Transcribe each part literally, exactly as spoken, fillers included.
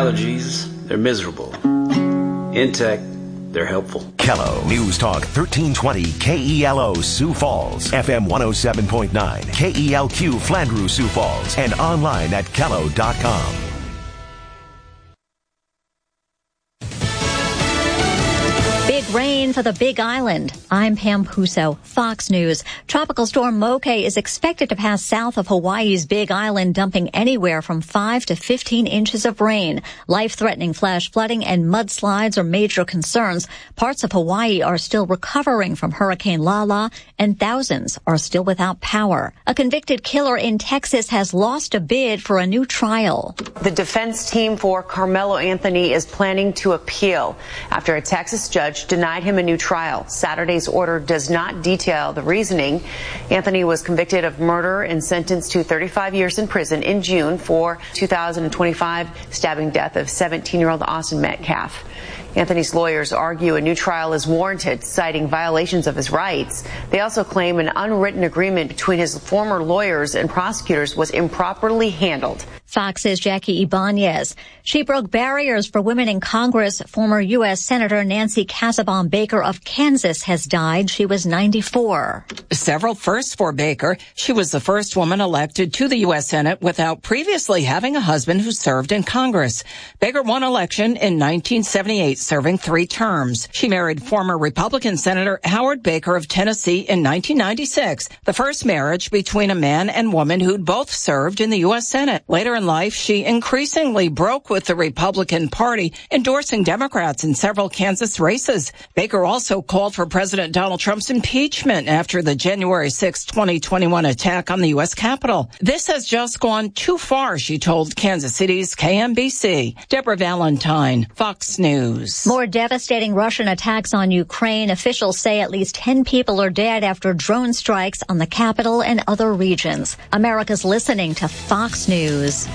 allergies, they're miserable. In tech, they're helpful. Kello News Talk thirteen twenty K E L O Sioux Falls, F M one oh seven point nine, K E L Q Flandreau Sioux Falls, and online at kello dot com. Big rain for the Big Island. I'm Pam Puso, Fox News. Tropical storm Moke is expected to pass south of Hawaii's Big Island, dumping anywhere from five to fifteen inches of rain. Life-threatening flash flooding and mudslides are major concerns. Parts of Hawaii are still recovering from Hurricane Lala, and thousands are still without power. A convicted killer in Texas has lost a bid for a new trial. The defense team for Carmelo Anthony is planning to appeal after a Texas judge denied him a new trial. Saturday's order does not detail the reasoning. Anthony was convicted of murder and sentenced to thirty-five years in prison in June for two thousand twenty-five stabbing death of seventeen-year-old Austin Metcalf. Anthony's lawyers argue a new trial is warranted, citing violations of his rights. They also claim an unwritten agreement between his former lawyers and prosecutors was improperly handled. Fox's Jackie Ibanez. She broke barriers for women in Congress. Former U S Senator Nancy Kassebaum Baker of Kansas has died. She was ninety-four. Several firsts for Baker. She was the first woman elected to the U S Senate without previously having a husband who served in Congress. Baker won election in nineteen seventy-eight, serving three terms. She married former Republican Senator Howard Baker of Tennessee in nineteen ninety-six, the first marriage between a man and woman who'd both served in the U S Senate. Later in life, she increasingly broke with the Republican Party, endorsing Democrats in several Kansas races. Baker also called for President Donald Trump's impeachment after the January sixth, twenty twenty-one attack on the U S Capitol. This has just gone too far, she told Kansas City's K M B C. Deborah Valentine, Fox News. More devastating Russian attacks on Ukraine. Officials say at least ten people are dead after drone strikes on the capital and other regions. America's listening to Fox News.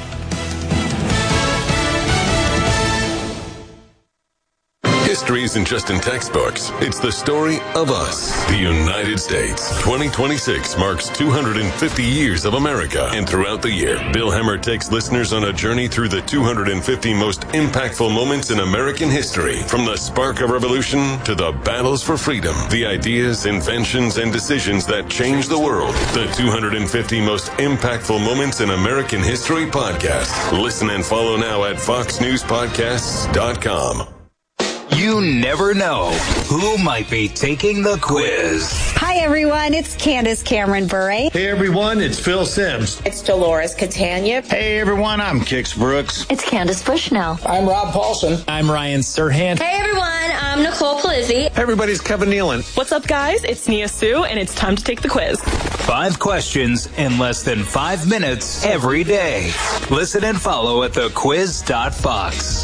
History isn't just in textbooks. It's the story of us, the United States. twenty twenty-six marks two hundred fifty years of America. And throughout the year, Bill Hemmer takes listeners on a journey through the two hundred fifty most impactful moments in American history. From the spark of revolution to the battles for freedom, the ideas, inventions, and decisions that changed the world. The two hundred fifty most impactful moments in American history podcast. Listen and follow now at fox news podcasts dot com. You never know who might be taking the quiz. Hi, everyone. It's Candace Cameron Bure. Hey, everyone. It's Phil Sims. It's Dolores Catania. Hey, everyone. I'm Kix Brooks. It's Candace Bushnell. I'm Rob Paulson. I'm Ryan Serhant. Hey, everyone. I'm Nicole Palizzi. Hey, everybody. It's Kevin Nealon. What's up, guys? It's Nia Sue, and it's time to take the quiz. Five questions in less than five minutes every day. Listen and follow at the quiz dot fox.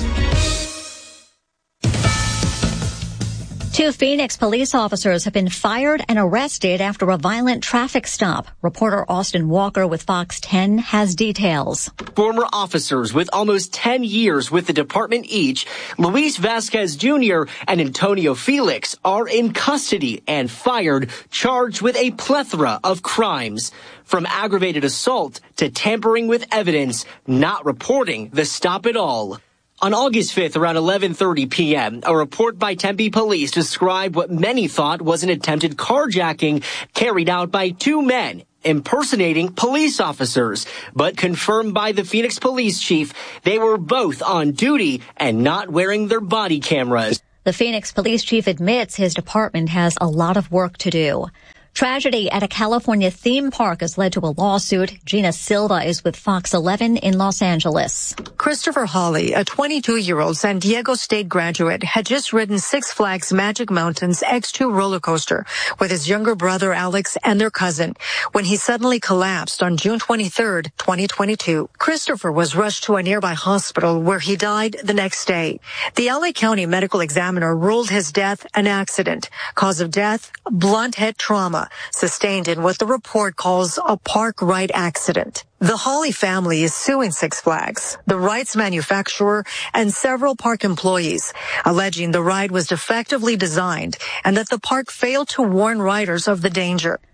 Two Phoenix police officers have been fired and arrested after a violent traffic stop. Reporter Austin Walker with Fox ten has details. Former officers with almost ten years with the department each, Luis Vasquez Junior and Antonio Felix, are in custody and fired, charged with a plethora of crimes. From aggravated assault to tampering with evidence, not reporting the stop at all. On August fifth, around eleven thirty p.m., a report by Tempe police described what many thought was an attempted carjacking carried out by two men impersonating police officers, but confirmed by the Phoenix police chief they were both on duty and not wearing their body cameras. The Phoenix police chief admits his department has a lot of work to do. Tragedy at a California theme park has led to a lawsuit. Gina Silva is with Fox eleven in Los Angeles. Christopher Hawley, a twenty-two-year-old San Diego State graduate, had just ridden Six Flags Magic Mountain's X two roller coaster with his younger brother Alex and their cousin when he suddenly collapsed on June twenty-third, twenty twenty-two. Christopher was rushed to a nearby hospital where he died the next day. The L A County medical examiner ruled his death an accident. Cause of death, blunt head trauma, sustained in what the report calls a park ride accident. The Hawley family is suing Six Flags, the ride's manufacturer, and several park employees, alleging the ride was defectively designed and that the park failed to warn riders of the danger.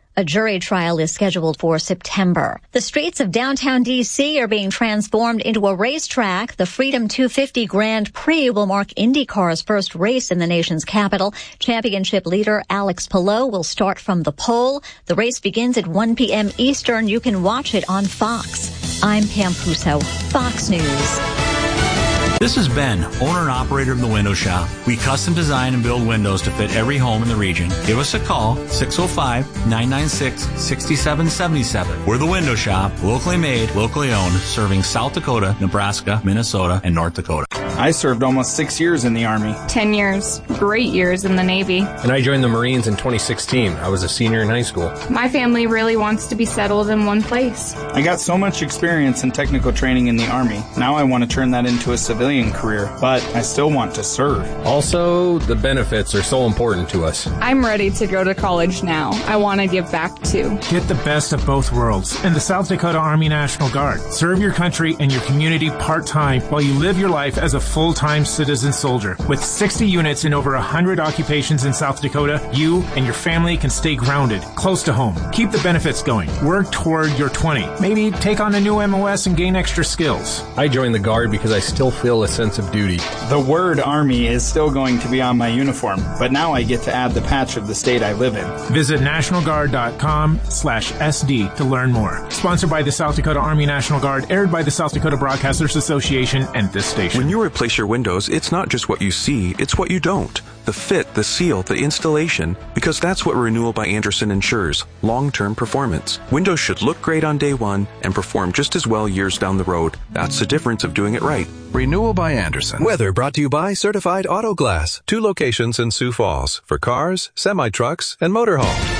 A jury trial is scheduled for September. The streets of downtown D C are being transformed into a racetrack. The Freedom two fifty Grand Prix will mark IndyCar's first race in the nation's capital. Championship leader Alex Palou will start from the pole. The race begins at one p.m. Eastern. You can watch it on Fox. I'm Pam Puso, Fox News. This is Ben, owner and operator of The Window Shop. We custom design and build windows to fit every home in the region. Give us a call, six oh five, nine nine six, six seven seven seven. We're The Window Shop, locally made, locally owned, serving South Dakota, Nebraska, Minnesota, and North Dakota. I served almost six years in the Army. Ten years. Great years in the Navy. And I joined the Marines in twenty sixteen. I was a senior in high school. My family really wants to be settled in one place. I got so much experience in technical training in the Army. Now I want to turn that into a civilian career, but I still want to serve. Also, the benefits are so important to us. I'm ready to go to college now. I want to give back too. Get the best of both worlds in the South Dakota Army National Guard. Serve your country and your community part-time while you live your life as a full-time citizen soldier. With sixty units in over one hundred occupations in South Dakota, you and your family can stay grounded, close to home. Keep the benefits going. Work toward your twenty. Maybe take on a new M O S and gain extra skills. I joined the Guard because I still feel a sense of duty. The word Army is still going to be on my uniform, but now I get to add the patch of the state I live in. Visit national guard dot com slash S D to learn more. Sponsored by the South Dakota Army National Guard, aired by the South Dakota Broadcasters Association and this station. When you replace your windows, it's not just what you see, it's what you don't. The fit, the seal, the installation, because that's what Renewal by Andersen ensures, long-term performance. Windows should look great on day one and perform just as well years down the road. That's the difference of doing it right. Renewal by Andersen. Weather brought to you by Certified Auto Glass. Two locations in Sioux Falls for cars, semi-trucks, and motorhomes.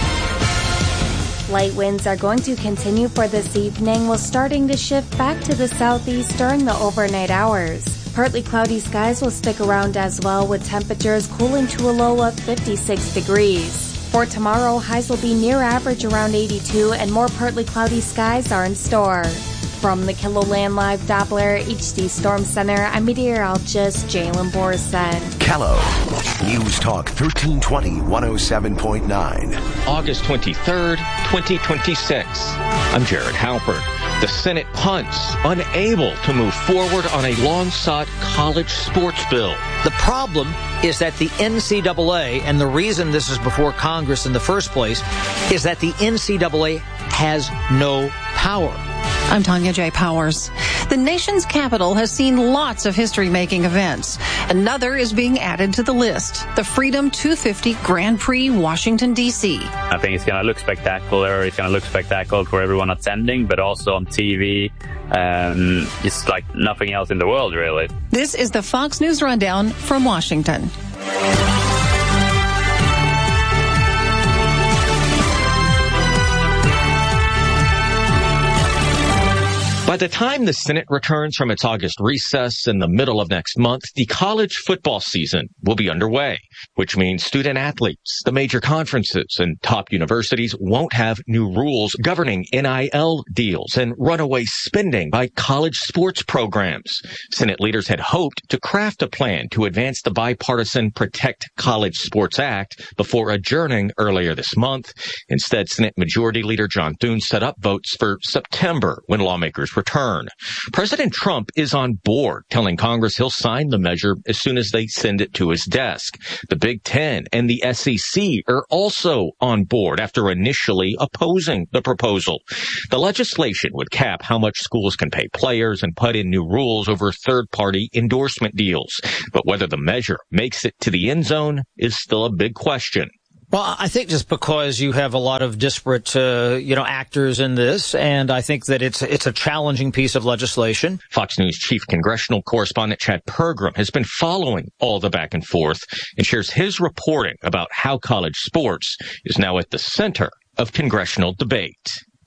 Light winds are going to continue for this evening, while starting to shift back to the southeast during the overnight hours. Partly cloudy skies will stick around as well, with temperatures cooling to a low of fifty-six degrees. For tomorrow, highs will be near average around eighty-two, and more partly cloudy skies are in store. From the KELOLAND Live Doppler H D Storm Center, I'm meteorologist Jalen Borson. Kello News Talk thirteen twenty, one oh seven point nine. August twenty-third, twenty twenty-six. I'm Jared Halpert. The Senate punts, unable to move forward on a long-sought college sports bill. The problem is that the N C double A, and the reason this is before Congress in the first place, is that the N C double A has no power. I'm Tanya J. Powers. The nation's capital has seen lots of history-making events. Another is being added to the list, the Freedom two fifty Grand Prix, Washington, D C. I think it's going to look spectacular. It's going to look spectacular for everyone attending, but also on T V. Um, it's like nothing else in the world, really. This is the Fox News Rundown from Washington. By the time the Senate returns from its August recess in the middle of next month, the college football season will be underway, which means student athletes, the major conferences, and top universities won't have new rules governing N I L deals and runaway spending by college sports programs. Senate leaders had hoped to craft a plan to advance the bipartisan Protect College Sports Act before adjourning earlier this month. Instead, Senate Majority Leader John Thune set up votes for September when lawmakers return. President Trump is on board, telling Congress he'll sign the measure as soon as they send it to his desk. The Big Ten and the S E C are also on board after initially opposing the proposal. The legislation would cap how much schools can pay players and put in new rules over third-party endorsement deals. But whether the measure makes it to the end zone is still a big question. Well, I think just because you have a lot of disparate, uh, you know, actors in this, and I think that it's it's a challenging piece of legislation. Fox News chief congressional correspondent Chad Pergram has been following all the back and forth and shares his reporting about how college sports is now at the center of congressional debate.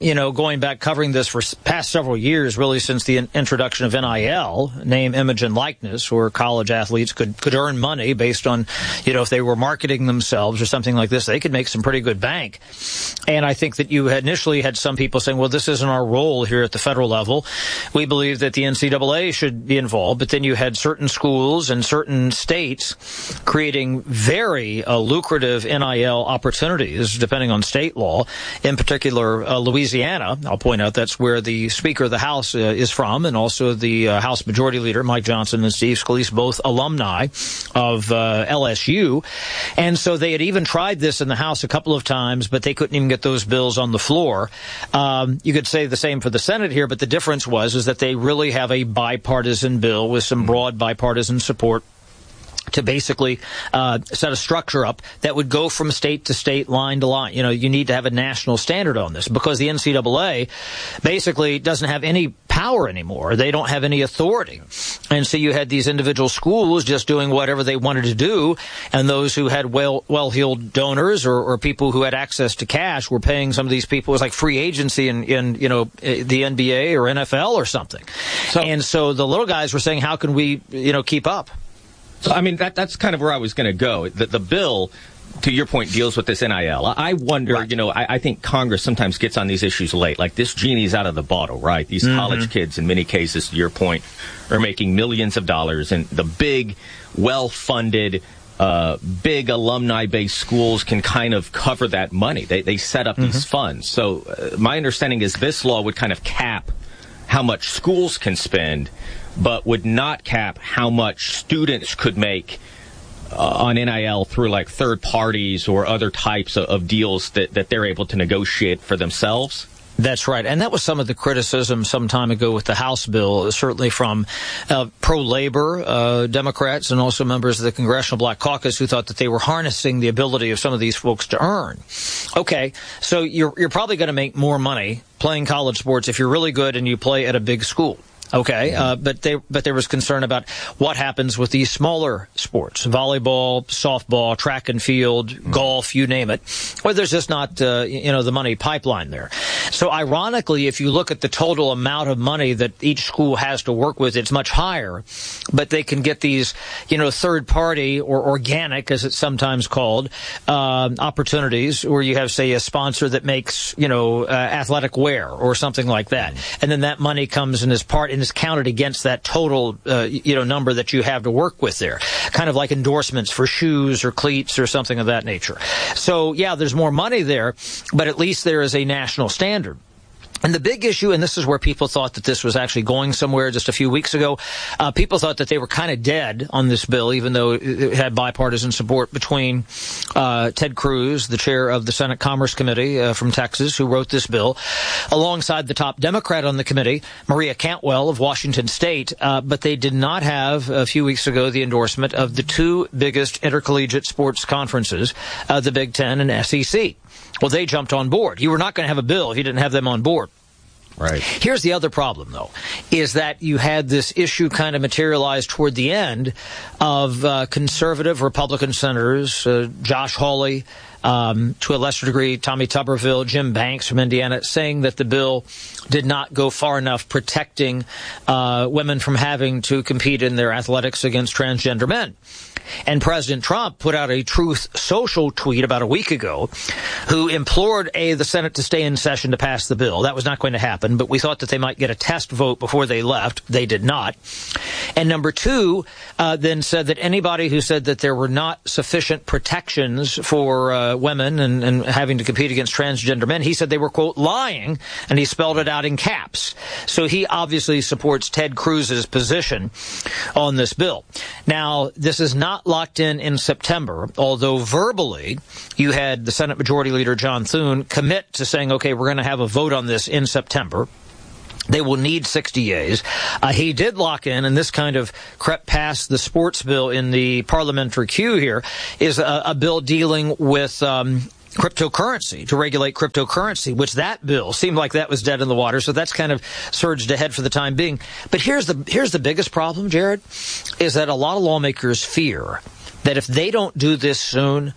you know, going back covering this for past several years, really since the in- introduction of N I L, name, image, and likeness, where college athletes could, could earn money based on, you know, if they were marketing themselves or something like this, they could make some pretty good bank. And I think that you had initially had some people saying, well, this isn't our role here at the federal level. We believe that the N C double A should be involved. But then you had certain schools and certain states creating very uh, lucrative N I L opportunities, depending on state law. In particular, uh, Louisiana, I'll point out that's where the Speaker of the House uh, is from, and also the uh, House Majority Leader, Mike Johnson and Steve Scalise, both alumni of uh, L S U. And so they had even tried this in the House a couple of times, but they couldn't even get those bills on the floor. Um, you could say the same for the Senate here, but the difference was is that they really have a bipartisan bill with some broad bipartisan support to basically uh, set a structure up that would go from state to state, line to line. You know, you need to have a national standard on this because the N C double A basically doesn't have any power anymore. They don't have any authority. And so you had these individual schools just doing whatever they wanted to do, and those who had well, well-heeled donors or, or people who had access to cash were paying some of these people. It was like free agency in, in you know, the N B A or N F L or something. So, and so the little guys were saying, how can we, you know, keep up? So, I mean, that that's kind of where I was going to go. The, the bill, to your point, deals with this N I L. I wonder, right. you know, I, I think Congress sometimes gets on these issues late. Like, this genie's out of the bottle, right? These mm-hmm. college kids, in many cases, to your point, are making millions of dollars. And the big, well-funded, uh, big alumni-based schools can kind of cover that money. They, they set up mm-hmm. these funds. So uh, my understanding is this law would kind of cap how much schools can spend, but would not cap how much students could make uh, on N I L through like third parties or other types of, of deals that, that they're able to negotiate for themselves. That's right. And that was some of the criticism some time ago with the House bill, certainly from uh, pro-labor uh, Democrats and also members of the Congressional Black Caucus who thought that they were harnessing the ability of some of these folks to earn. Okay, so you're, you're probably going to make more money playing college sports if you're really good and you play at a big school. Okay, uh, but they, but there was concern about what happens with these smaller sports, volleyball, softball, track and field, golf, you name it, where there's just not, uh, you know, the money pipeline there. So ironically, if you look at the total amount of money that each school has to work with, it's much higher, but they can get these, you know, third party or organic, as it's sometimes called, uh, opportunities where you have, say, a sponsor that makes, you know, uh, athletic wear or something like that. And then that money comes in as part, in is counted against that total, uh, you know, number that you have to work with there. Kind of like endorsements for shoes or cleats or something of that nature. So, yeah, there's more money there, but at least there is a national standard. And the big issue, and this is where people thought that this was actually going somewhere just a few weeks ago, uh, people thought that they were kind of dead on this bill, even though it had bipartisan support between uh, Ted Cruz, the chair of the Senate Commerce Committee uh, from Texas, who wrote this bill, alongside the top Democrat on the committee, Maria Cantwell of Washington State. Uh, but they did not have, a few weeks ago, the endorsement of the two biggest intercollegiate sports conferences, uh, the Big Ten and S E C. Well, they jumped on board. You were not going to have a bill if you didn't have them on board. Right. Here's the other problem, though, is that you had this issue kind of materialize toward the end of uh, conservative Republican senators, uh, Josh Hawley, um, to a lesser degree, Tommy Tuberville, Jim Banks from Indiana, saying that the bill did not go far enough protecting uh, women from having to compete in their athletics against transgender men. And President Trump put out a Truth Social tweet about a week ago who implored, A, the Senate to stay in session to pass the bill. That was not going to happen, but we thought that they might get a test vote before they left. They did not. And number two, uh, then said that anybody who said that there were not sufficient protections for uh, women and, and having to compete against transgender men, he said they were, quote, lying, and he spelled it out in caps. So he obviously supports Ted Cruz's position on this bill. Now, this is not locked in in September, although verbally you had the Senate Majority Leader John Thune commit to saying, okay, we're going to have a vote on this in September. They will need sixty days. Uh, he did lock in, and this kind of crept past the sports bill in the parliamentary queue here, is a, a bill dealing with um cryptocurrency, to regulate cryptocurrency, which that bill seemed like that was dead in the water. So that's kind of surged ahead for the time being. But here's the here's the biggest problem, Jared, is that a lot of lawmakers fear that if they don't do this soon,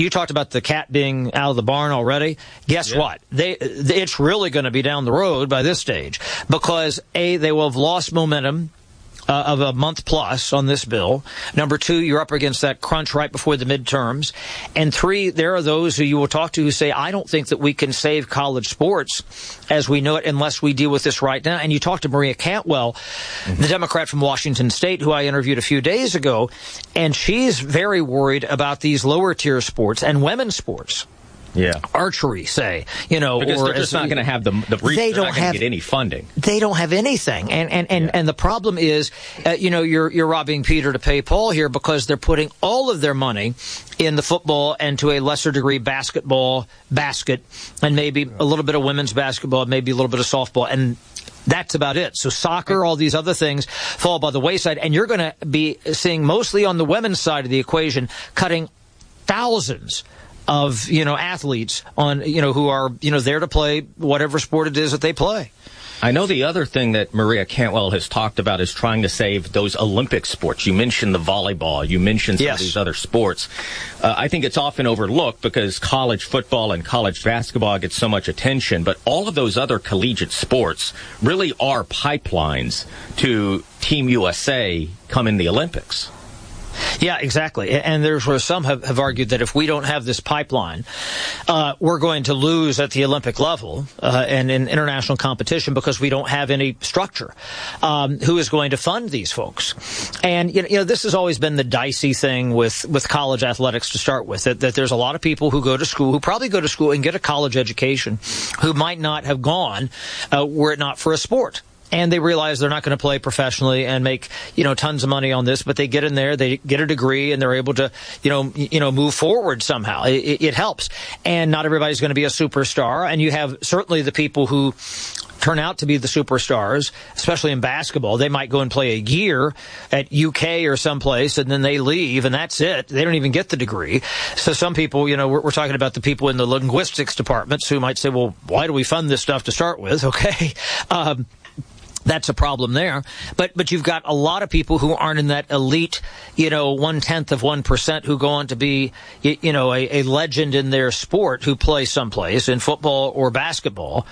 You talked about the cat being out of the barn already. Guess yeah. what? They, it's really going to be down the road by this stage because, A, they will have lost momentum Uh, of a month plus on this bill. Number two, you're up against that crunch right before the midterms. And three, there are those who you will talk to who say, I don't think that we can save college sports as we know it unless we deal with this right now. And you talk to Maria Cantwell, mm-hmm. the Democrat from Washington State, who I interviewed a few days ago, and she's very worried about these lower tier sports and women's sports. Yeah, archery, say, you know, because or they're just not going to have the the reach. They they're don't not going have to get any funding. They don't have anything, and and and, yeah. and the problem is, uh, you know, you're you're robbing Peter to pay Paul here because they're putting all of their money in the football and to a lesser degree basketball basket, and maybe a little bit of women's basketball, maybe a little bit of softball, and that's about it. So soccer, all these other things fall by the wayside, and you're going to be seeing mostly on the women's side of the equation cutting thousands of, you know, athletes on, you know, who are, you know, there to play whatever sport it is that they play. I know the other thing that Maria Cantwell has talked about is trying to save those Olympic sports. You mentioned the volleyball. You mentioned some yes. of these other sports. Uh, I think it's often overlooked because college football and college basketball get so much attention, but all of those other collegiate sports really are pipelines to Team U S A come in the Olympics. Yeah, exactly. And there's where some have, have argued that if we don't have this pipeline, uh, we're going to lose at the Olympic level uh, and in international competition because we don't have any structure. Um, who is going to fund these folks? And, you know, you know, this has always been the dicey thing with, with college athletics to start with, that, that there's a lot of people who go to school, who probably go to school and get a college education, who might not have gone uh, were it not for a sport. And they realize they're not going to play professionally and make, you know, tons of money on this, but they get in there, they get a degree, and they're able to, you know, you know, move forward somehow. It, it helps. And not everybody's going to be a superstar. And you have certainly the people who turn out to be the superstars, especially in basketball. They might go and play a year at U K or someplace, and then they leave, and that's it. They don't even get the degree. So some people, you know, we're, we're talking about the people in the linguistics departments who might say, well, why do we fund this stuff to start with? Okay. Um, That's a problem there. But but you've got a lot of people who aren't in that elite, you know, one-tenth of one percent who go on to be, you, you know, a, a legend in their sport who play someplace in football or basketball.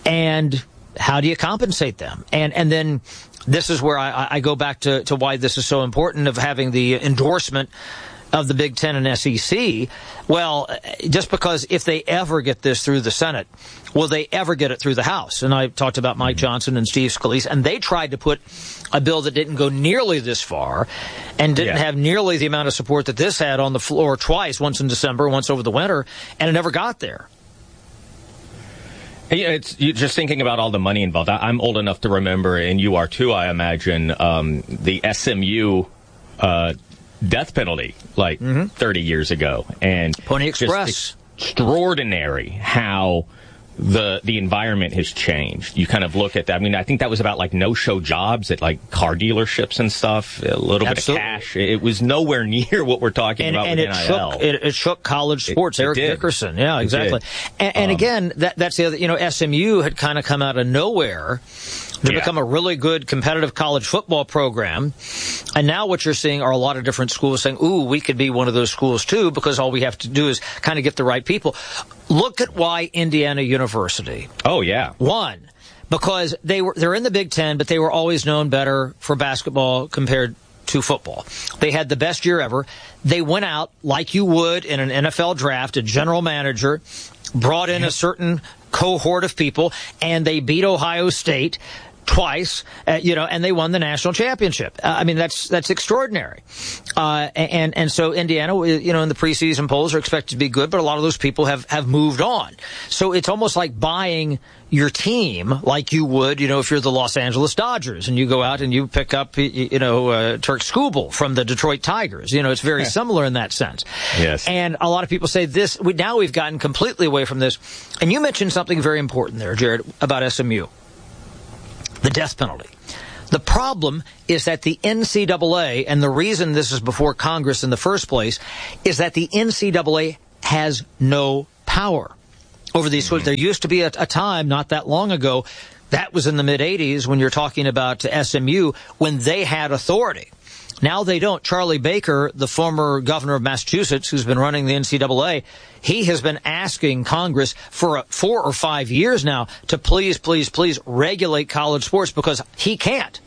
And how do you compensate them? And and then this is where I, I go back to, to why this is so important of having the endorsement of the Big Ten and S E C. Well, just because if they ever get this through the Senate, will they ever get it through the House? And I talked about Mike Johnson and Steve Scalise, and they tried to put a bill that didn't go nearly this far and didn't yeah. have nearly the amount of support that this had on the floor twice, once in December, once over the winter, and it never got there. Yeah, it's you're just thinking about all the money involved. I, I'm old enough to remember, and you are too, I imagine, um, the S M U uh death penalty like mm-hmm. thirty years ago, and Pony Express. Extraordinary how the the environment has changed. You kind of look at that. I mean, I think that was about like no-show jobs at like car dealerships and stuff. A little Absolutely. bit of cash. It was nowhere near what we're talking and, about and with it N I L. Shook, it, it shook college sports. It, it Eric did. Dickerson, yeah, exactly. And, and um, again, that that's the other. You know, S M U had kind of come out of nowhere to yeah. become a really good competitive college football program. And now what you're seeing are a lot of different schools saying, ooh, we could be one of those schools too, because all we have to do is kind of get the right people. Look at why Indiana University. Oh, yeah. Won. Because they were, they're in the Big Ten, but they were always known better for basketball compared to football. They had the best year ever. They went out like you would in an N F L draft, a general manager, brought in a certain cohort of people, and they beat Ohio State twice, uh, you know, and they won the national championship. Uh, I mean, that's that's extraordinary. Uh, and and so Indiana, you know, in the preseason polls are expected to be good, but a lot of those people have, have moved on. So it's almost like buying your team like you would, you know, if you're the Los Angeles Dodgers and you go out and you pick up, you know, uh, Turk Skubal from the Detroit Tigers. You know, it's very similar in that sense. Yes. And a lot of people say this, we, now we've gotten completely away from this. And you mentioned something very important there, Jared, about S M U. The death penalty. The problem is that the N C double A, and the reason this is before Congress in the first place, is that the N C double A has no power over these schools. Mm-hmm. There used to be a, a time not that long ago, that was in the mid-eighties when you're talking about S M U, when they had authority. Now they don't. Charlie Baker, the former governor of Massachusetts, who's been running the N C double A, he has been asking Congress for four or five years now to please, please, please regulate college sports because he can't.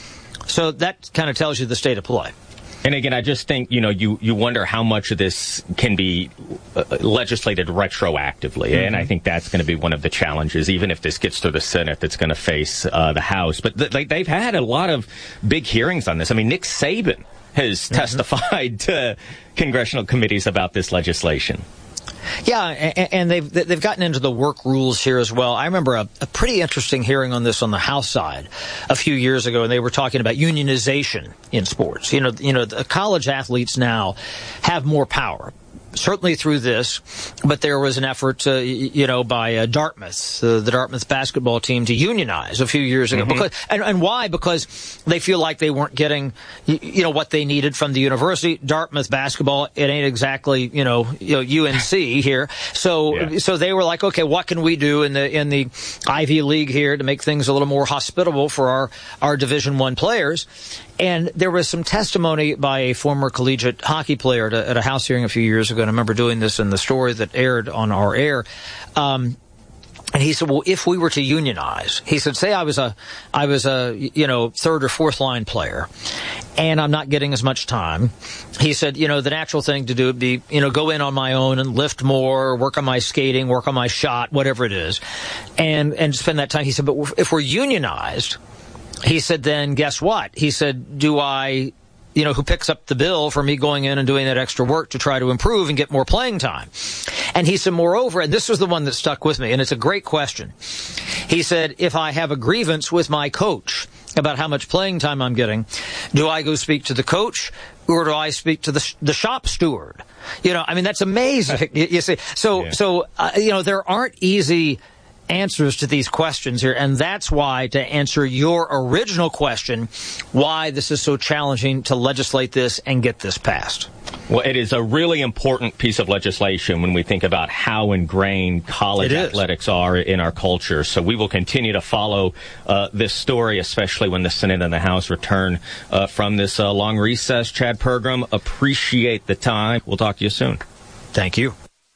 So that kind of tells you the state of play. And again, I just think, you know, you, you wonder how much of this can be uh, legislated retroactively. Mm-hmm. And I think that's going to be one of the challenges, even if this gets to the Senate, that's going to face uh, the House. But th- they've had a lot of big hearings on this. I mean, Nick Saban has mm-hmm. testified to congressional committees about this legislation. Yeah, and they've they've gotten into the work rules here as well. I remember a, a pretty interesting hearing on this on the House side a few years ago, and they were talking about unionization in sports. You know, you know, the college athletes now have more power. Certainly through this, but there was an effort, uh, you know, by uh, Dartmouth, uh, the Dartmouth basketball team, to unionize a few years ago. Mm-hmm. Because, and, and why? Because they feel like they weren't getting, you, you know, what they needed from the university. Dartmouth basketball, it ain't exactly, you know, you know U N C here. So, yeah. so they were like, okay, what can we do in the in the Ivy League here to make things a little more hospitable for our our Division One players? And there was some testimony by a former collegiate hockey player at a, at a House hearing a few years ago, and I remember doing this in the story that aired on our air. Um, and he said, well, if we were to unionize, he said, say I was a, I was a, you know, third or fourth line player, and I'm not getting as much time. He said, you know, the natural thing to do would be, you know, go in on my own and lift more, work on my skating, work on my shot, whatever it is, and, and spend that time. He said, but if we're unionized, he said, then guess what? He said, do I, you know, who picks up the bill for me going in and doing that extra work to try to improve and get more playing time? And he said, moreover, and this was the one that stuck with me, and it's a great question. He said, if I have a grievance with my coach about how much playing time I'm getting, do I go speak to the coach or do I speak to the the shop steward? You know, I mean, that's amazing. you, you see, so, yeah. so, uh, you know, there aren't easy answers to these questions here, and that's why, to answer your original question, why this is so challenging to legislate this and get this passed. Well, it is a really important piece of legislation when we think about how ingrained college athletics are in our culture. So we will continue to follow uh, this story, especially when the Senate and the House return uh, from this uh, long recess. Chad Pergram, appreciate the time. We'll talk to you soon. Thank you.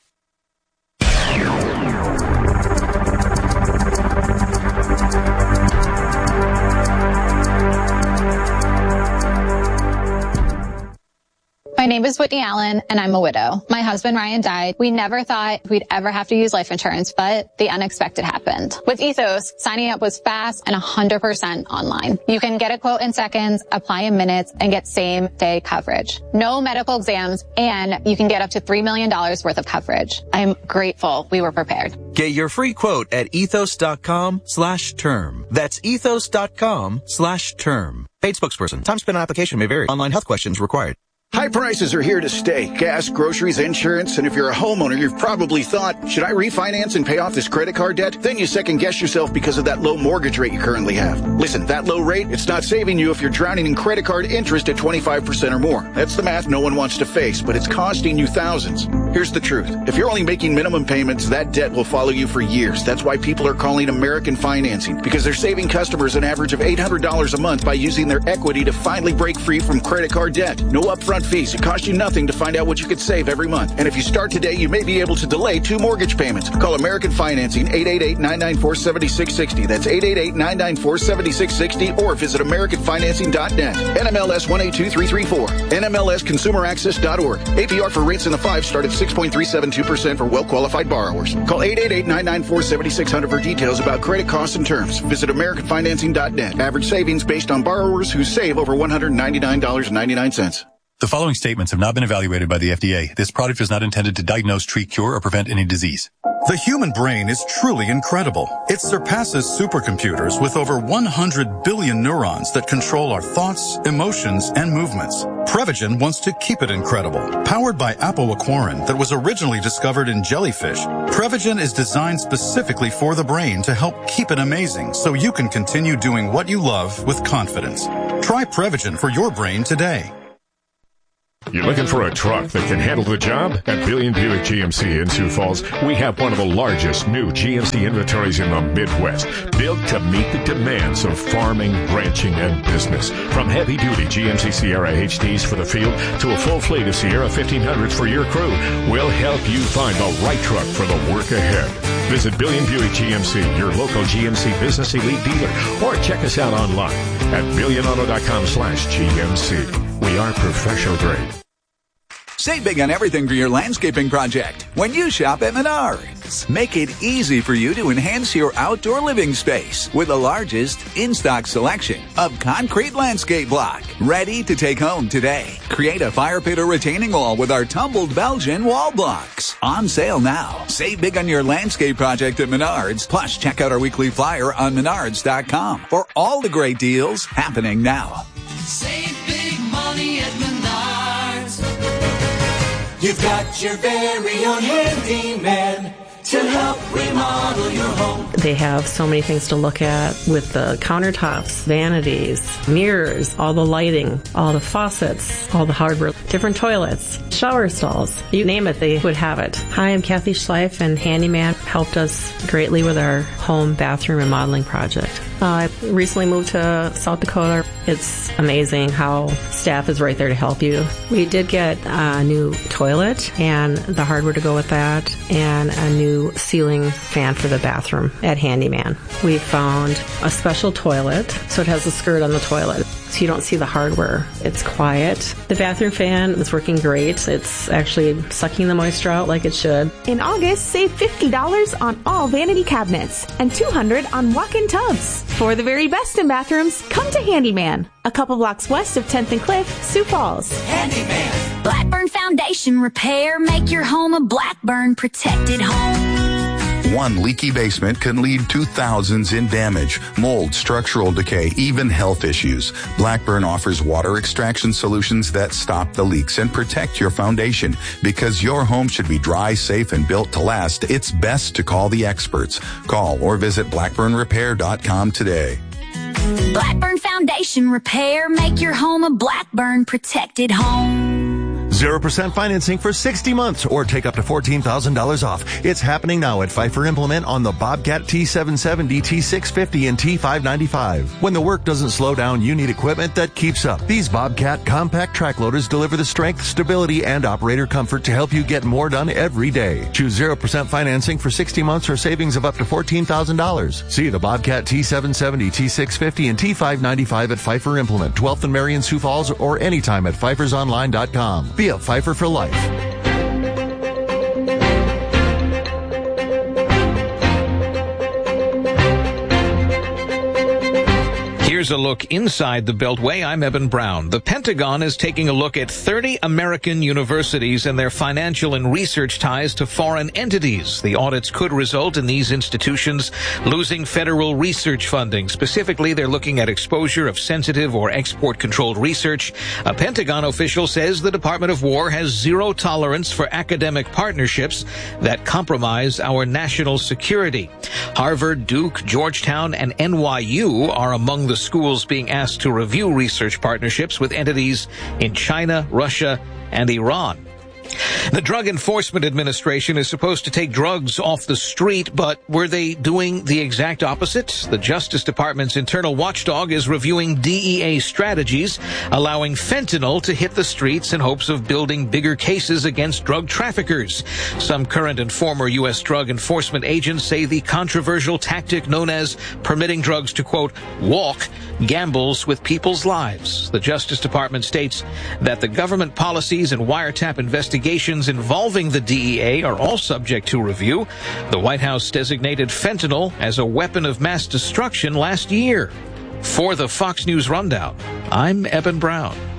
My name is Whitney Allen, and I'm a widow. My husband, Ryan, died. We never thought we'd ever have to use life insurance, but the unexpected happened. With Ethos, signing up was fast and one hundred percent online. You can get a quote in seconds, apply in minutes, and get same-day coverage. No medical exams, and you can get up to three million dollars worth of coverage. I'm grateful we were prepared. Get your free quote at ethos.com slash term. That's ethos.com slash term. Paid spokesperson. Time spent on application may vary. Online health questions required. High prices are here to stay. Gas, groceries, insurance, and if you're a homeowner, you've probably thought, should I refinance and pay off this credit card debt? Then you second guess yourself because of that low mortgage rate you currently have. Listen, that low rate, it's not saving you if you're drowning in credit card interest at twenty-five percent or more. That's the math no one wants to face, but it's costing you thousands. Here's the truth. If you're only making minimum payments, that debt will follow you for years. That's why people are calling American Financing, because they're saving customers an average of eight hundred dollars a month by using their equity to finally break free from credit card debt. No upfront fees. It costs you nothing to find out what you could save every month. And if you start today, you may be able to delay two mortgage payments. Call American Financing, eight eight eight, nine nine four, seven six six zero. That's eight eight eight, nine nine four, seven six six zero, or visit american financing dot net. N M L S one eight two three three four. N M L S consumer access dot org. A P R for rates in the five start at six point three seven two percent for well-qualified borrowers. Call eight eight eight, nine nine four, seven six zero zero for details about credit costs and terms. Visit american financing dot net. Average savings based on borrowers who save over one hundred ninety-nine dollars and ninety-nine cents. The following statements have not been evaluated by the F D A. This product is not intended to diagnose, treat, cure, or prevent any disease. The human brain is truly incredible. It surpasses supercomputers with over one hundred billion neurons that control our thoughts, emotions, and movements. Prevagen wants to keep it incredible. Powered by apoaquarin that was originally discovered in jellyfish, Prevagen is designed specifically for the brain to help keep it amazing so you can continue doing what you love with confidence. Try Prevagen for your brain today. You're looking for a truck that can handle the job? At Billion Buick G M C in Sioux Falls, we have one of the largest new G M C inventories in the Midwest, built to meet the demands of farming, ranching, and business. From heavy-duty G M C Sierra H Ds for the field to a full fleet of Sierra fifteen hundreds for your crew, we'll help you find the right truck for the work ahead. Visit Billion Buick G M C, your local G M C Business Elite dealer, or check us out online at billion auto dot com slash G M C. We are professional grade. Save big on everything for your landscaping project when you shop at Menards. Make it easy for you to enhance your outdoor living space with the largest in-stock selection of concrete landscape block. Ready to take home today. Create a fire pit or retaining wall with our tumbled Belgian wall blocks. On sale now. Save big on your landscape project at Menards. Plus, check out our weekly flyer on menards dot com for all the great deals happening now. Save big money at Menards. You've got your very own handyman to help remodel your home. They have so many things to look at with the countertops, vanities, mirrors, all the lighting, all the faucets, all the hardware, different toilets, shower stalls. You name it, they would have it. Hi, I'm Kathy Schleif, and Handyman helped us greatly with our home bathroom remodeling project. Uh, I recently moved to South Dakota. It's amazing how staff is right there to help you. We did get a new toilet and the hardware to go with that, and a new ceiling fan for the bathroom at Handyman. We found a special toilet, so it has a skirt on the toilet, so you don't see the hardware. It's quiet. The bathroom fan is working great. It's actually sucking the moisture out like it should. In August, save fifty dollars on all vanity cabinets and two hundred dollars on walk-in tubs. For the very best in bathrooms, come to Handyman, a couple blocks west of tenth and Cliff, Sioux Falls. Handyman. Blackburn Foundation Repair. Make your home a Blackburn protected home. One leaky basement can lead to thousands in damage, mold, structural decay, even health issues. Blackburn offers water extraction solutions that stop the leaks and protect your foundation. Because your home should be dry, safe, and built to last, it's best to call the experts. Call or visit blackburn repair dot com today. Blackburn Foundation Repair. Make your home a Blackburn protected home. zero percent financing for sixty months or take up to fourteen thousand dollars off. It's happening now at Pfeiffer Implement on the Bobcat T seven seventy, T six fifty, and T five ninety-five. When the work doesn't slow down, you need equipment that keeps up. These Bobcat compact track loaders deliver the strength, stability, and operator comfort to help you get more done every day. Choose zero percent financing for sixty months or savings of up to fourteen thousand dollars. See the Bobcat T seven seventy, T six fifty, and T five ninety-five at Pfeiffer Implement, twelfth and Marion, Sioux Falls, or anytime at pfeifers online dot com. Be a Pfeiffer for life. Here's a look inside the Beltway. I'm Eben Brown. The Pentagon is taking a look at thirty American universities and their financial and research ties to foreign entities. The audits could result in these institutions losing federal research funding. Specifically, they're looking at exposure of sensitive or export-controlled research. A Pentagon official says the Department of War has zero tolerance for academic partnerships that compromise our national security. Harvard, Duke, Georgetown, and N Y U are among the schools being asked to review research partnerships with entities in China, Russia, and Iran. The Drug Enforcement Administration is supposed to take drugs off the street, but were they doing the exact opposite? The Justice Department's internal watchdog is reviewing D E A strategies, allowing fentanyl to hit the streets in hopes of building bigger cases against drug traffickers. Some current and former U S drug enforcement agents say the controversial tactic known as permitting drugs to, quote, walk, gambles with people's lives. The Justice Department states that the government policies and wiretap investigations involving the D E A are all subject to review. The White House designated fentanyl as a weapon of mass destruction last year. For the Fox News Rundown, I'm Eben Brown.